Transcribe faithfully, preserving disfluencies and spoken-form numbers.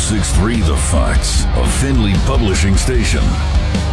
six three The Facts, a Findlay publishing station.